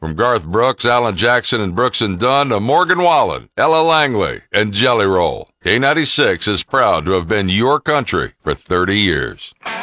From Garth Brooks, Alan Jackson, and Brooks and Dunn to Morgan Wallen, Ella Langley, and Jelly Roll, K96 is proud to have been your country for 30 years.